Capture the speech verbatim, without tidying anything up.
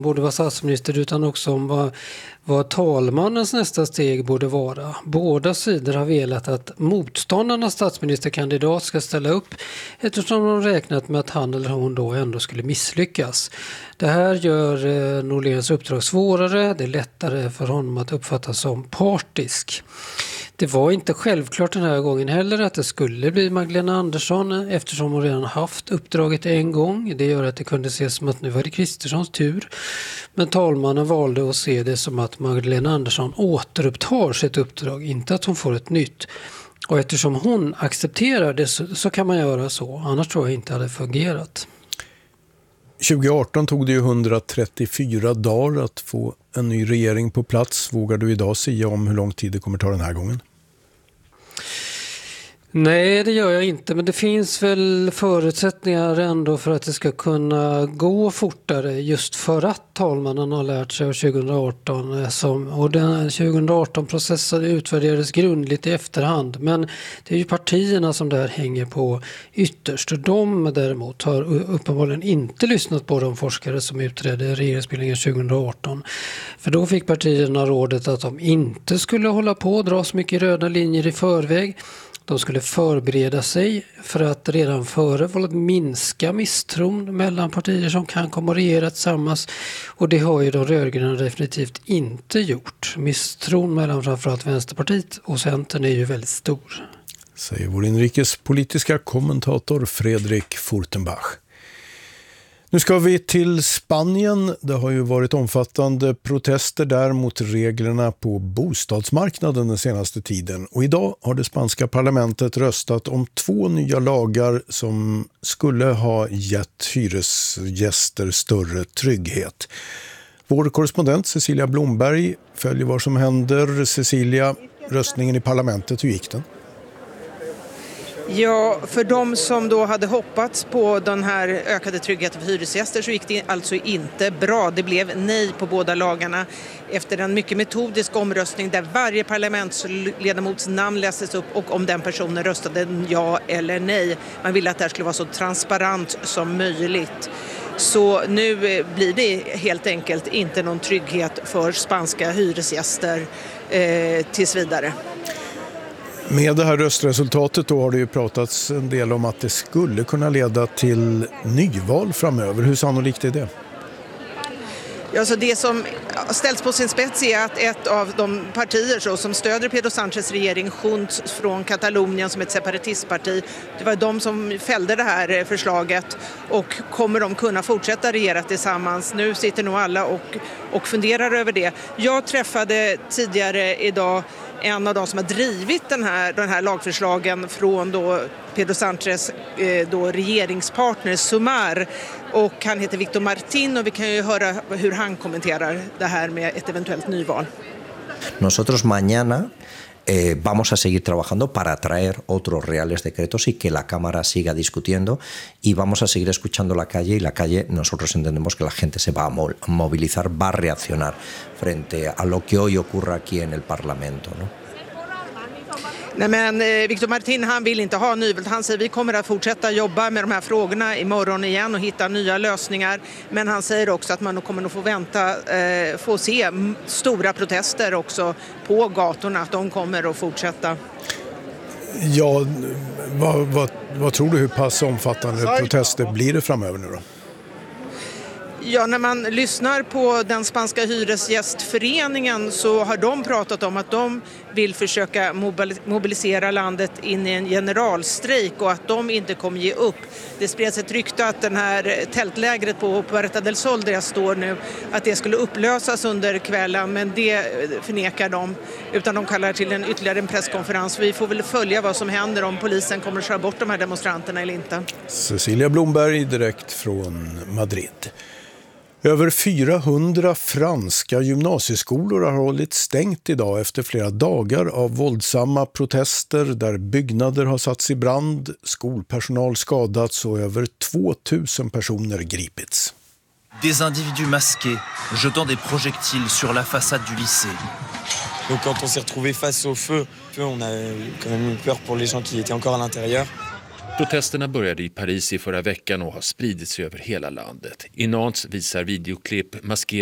borde vara statsminister utan också om vad, vad talmannens nästa steg borde vara. Båda sidor har velat att motståndarnas statsministerkandidat ska ställa upp eftersom de räknat med att han eller hon då ändå skulle misslyckas. Det här gör eh, Norléns uppdrag svårare, det är lättare för honom att uppfattas som partisk. Det var inte självklart den här gången heller att det skulle bli Magdalena Andersson eftersom hon redan haft uppdraget en gång. Det gör att det kunde ses som att nu var det Kristerssons tur. Men talmannen valde att se det som att Magdalena Andersson återupptar sitt uppdrag, inte att hon får ett nytt. Och eftersom hon accepterar det så, så kan man göra så, annars tror jag inte hade fungerat. tjugo arton tog det ju hundratrettiofyra dagar att få en ny regering på plats. Vågar du idag säga om hur lång tid det kommer ta den här gången? Nej, det gör jag inte, men det finns väl förutsättningar ändå för att det ska kunna gå fortare just för att talmannen har lärt sig av tjugo arton som, och den tjugo arton-processen utvärderades grundligt i efterhand, men det är ju partierna som där hänger på ytterst och de däremot har uppenbarligen inte lyssnat på de forskare som utredde regeringsbildningen tjugo arton, för då fick partierna rådet att de inte skulle hålla på och dra så mycket röda linjer i förväg. De skulle förbereda sig för att redan före valet minska misstron mellan partier som kan komma att regera tillsammans. Och det har ju de rödgröna definitivt inte gjort. Misstron mellan framförallt Vänsterpartiet och Centern är ju väldigt stor. Säger vår inrikespolitiska kommentator Fredrik Furtenbach. Nu ska vi till Spanien. Det har ju varit omfattande protester där mot reglerna på bostadsmarknaden den senaste tiden. Och idag har det spanska parlamentet röstat om två nya lagar som skulle ha gett hyresgäster större trygghet. Vår korrespondent Cecilia Blomberg följer vad som händer. Cecilia, röstningen i parlamentet, hur gick den? Ja, för de som då hade hoppats på den här ökade tryggheten för hyresgäster så gick det alltså inte bra. Det blev nej på båda lagarna efter en mycket metodisk omröstning där varje parlamentsledamots namn läses upp och om den personen röstade ja eller nej. Man ville att det här skulle vara så transparent som möjligt. Så nu blir det helt enkelt inte någon trygghet för spanska hyresgäster eh, tills vidare. Med det här röstresultatet då har det ju pratats en del om att det skulle kunna leda till nyval framöver. Hur sannolikt är det? Ja, så det som ställs på sin spets är att ett av de partier så, som stöder Pedro Sánchez regering, Junts från Katalonien som ett separatistparti, det var de som fällde det här förslaget och kommer de kunna fortsätta regera tillsammans? Nu sitter nog alla och, och funderar över det. Jag träffade tidigare idag en av de som har drivit den här, den här lagförslagen från då Pedro Sánchez eh, då regeringspartner Sumar, och han heter Victor Martín och vi kan ju höra hur han kommenterar det här med ett eventuellt nyval. Nosotros mañana Eh, vamos a seguir trabajando para traer otros reales decretos y que la Cámara siga discutiendo y vamos a seguir escuchando la calle y la calle nosotros entendemos que la gente se va a movilizar, va a reaccionar frente a lo que hoy ocurre aquí en el Parlamento, ¿no? Nej, men eh, Victor Martín, han vill inte ha nyval. Han säger vi kommer att fortsätta jobba med de här frågorna imorgon igen och hitta nya lösningar. Men han säger också att man kommer att få vänta, eh, få se m- stora protester också på gatorna, att de kommer att fortsätta. Ja, vad, vad, vad tror du, hur pass omfattande protester blir det framöver nu då? Ja, när man lyssnar på den spanska hyresgästföreningen så har de pratat om att de vill försöka mobilisera landet in i en generalstrejk och att de inte kommer ge upp. Det spreds ett rykte att den här tältlägret på Puerta del Sol där jag står nu, att det skulle upplösas under kvällen, men det förnekar de, utan de kallar till en ytterligare en presskonferens. Vi får väl följa vad som händer, om polisen kommer att köra bort de här demonstranterna eller inte. Cecilia Blomberg direkt från Madrid. Över fyrahundra franska gymnasieskolor har hållit stängt idag efter flera dagar av våldsamma protester där byggnader har satts i brand, skolpersonal skadats och över tvåtusen personer gripits. Des individus masqués jetant des projectiles sur la façade du lycée. Donc quand on s'est retrouvé face au feu, on a quand même eu peur pour les gens qui étaient encore à l'intérieur. Protesterna började i Paris i förra veckan och har spridit sig över hela landet. I Nantes visar videoklipp maskerade